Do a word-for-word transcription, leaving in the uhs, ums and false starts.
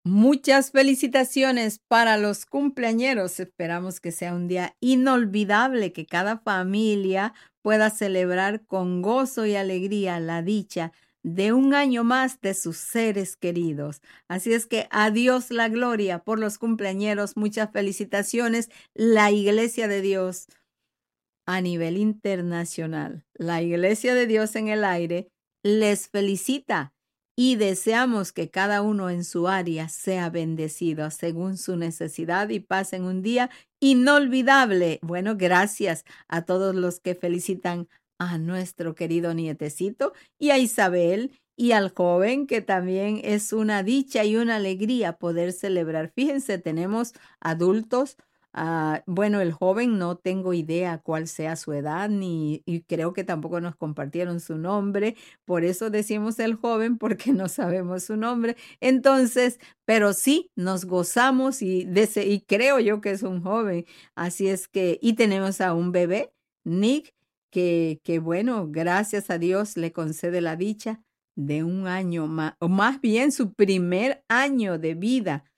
Muchas felicitaciones para los cumpleañeros. Esperamos que sea un día inolvidable, que cada familia pueda celebrar con gozo y alegría la dicha de un año más de sus seres queridos. Así es que a Dios la gloria por los cumpleañeros. Muchas felicitaciones. La Iglesia de Dios a nivel internacional, la Iglesia de Dios en el aire les felicita y deseamos que cada uno en su área sea bendecido según su necesidad y pasen un día inolvidable. Bueno, gracias a todos los que felicitan a nuestro querido nietecito y a Isabel y al joven, que también es una dicha y una alegría poder celebrar. Fíjense, tenemos adultos. Ah, bueno, el joven no tengo idea cuál sea su edad, ni y creo que tampoco nos compartieron su nombre, por eso decimos el joven, porque no sabemos su nombre. Entonces, pero sí nos gozamos y, dese- y creo yo que es un joven. Así es que, y tenemos a un bebé, Nick, que, que bueno, gracias a Dios le concede la dicha de un año más, o más bien su primer año de vida